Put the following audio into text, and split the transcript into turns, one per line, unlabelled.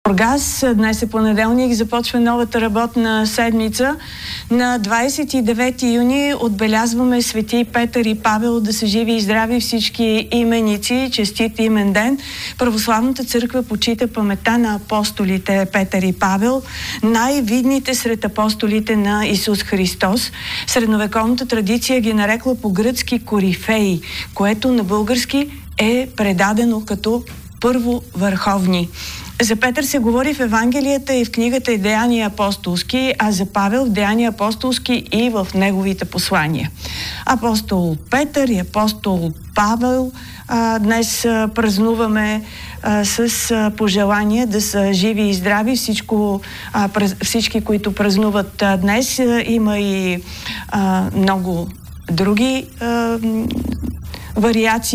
Бургас. Днес е понеделник, започва новата работна седмица. На 29 юни отбелязваме Свети Петър и Павел, да са живи и здрави всички именици. Честит имен ден! Православната църква почита паметта на апостолите Петър и Павел, най-видните сред апостолите на Исус Христос. Средновековната традиция ги нарекла по-гръцки корифеи, което на български е предадено като първовърховни. За Петър се говори в Евангелията и в книгата Деяния апостолски, а за Павел в Деяния апостолски и в неговите послания. Апостол Петър и апостол Павел днес празнуваме с пожелание да са живи и здрави. Всички, които празнуват днес, има и много други вариации